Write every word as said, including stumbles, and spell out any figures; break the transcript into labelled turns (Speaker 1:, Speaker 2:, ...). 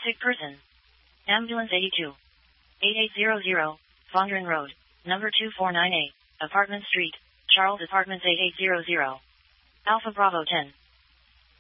Speaker 1: Sick person. Ambulance eighty-two. eighty-eight hundred, Fondren Road, number two four nine eight, Apartment Street, Charles Apartments eighty-eight hundred. Alpha Bravo ten.